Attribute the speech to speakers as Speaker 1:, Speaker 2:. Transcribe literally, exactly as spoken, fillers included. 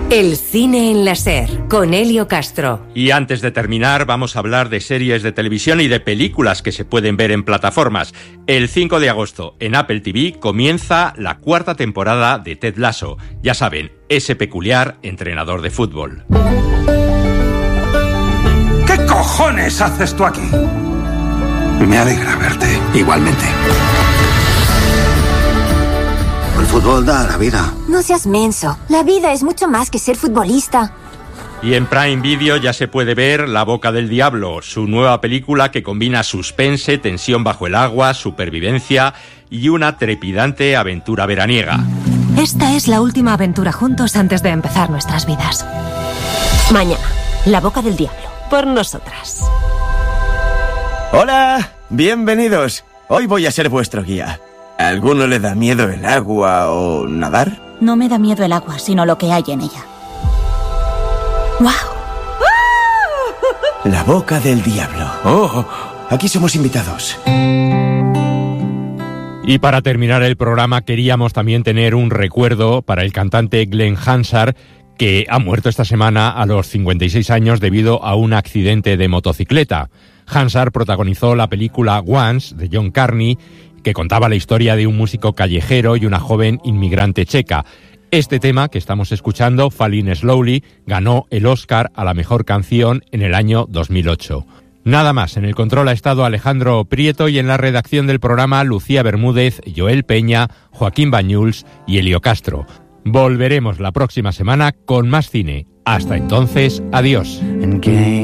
Speaker 1: El cine en la SER, con Elio Castro.
Speaker 2: Y antes de terminar, vamos a hablar de series de televisión y de películas que se pueden ver en plataformas. El cinco de agosto, en Apple T V, comienza la cuarta temporada de Ted Lasso. Ya saben, ese peculiar entrenador de fútbol.
Speaker 3: ¿Qué cojones haces tú aquí? Me alegra verte, igualmente.
Speaker 4: El fútbol da la vida.
Speaker 5: No seas menso. La vida es mucho más que ser futbolista.
Speaker 2: Y en Prime Video ya se puede ver La Boca del Diablo, su nueva película que combina suspense, tensión bajo el agua, supervivencia y una trepidante aventura veraniega.
Speaker 6: Esta es la última aventura juntos antes de empezar nuestras vidas. Mañana, La Boca del Diablo, por nosotras.
Speaker 7: Hola, bienvenidos. Hoy voy a ser vuestro guía. ¿A alguno le da miedo el agua o nadar?
Speaker 8: No me da miedo el agua, sino lo que hay en ella.
Speaker 6: ¡Wow!
Speaker 7: La Boca del Diablo. Oh, aquí somos invitados.
Speaker 2: Y para terminar el programa queríamos también tener un recuerdo para el cantante Glenn Hansard, que ha muerto esta semana a los cincuenta y seis años debido a un accidente de motocicleta. Hansard protagonizó la película Once, de John Carney, que contaba la historia de un músico callejero y una joven inmigrante checa. Este tema que estamos escuchando, Falling Slowly, ganó el Oscar a la mejor canción en el año dos mil ocho. Nada más, en el control ha estado Alejandro Prieto y en la redacción del programa Lucía Bermúdez, Joel Peña, Joaquín Bañuls y Elio Castro. Volveremos la próxima semana con más cine. Hasta entonces, adiós.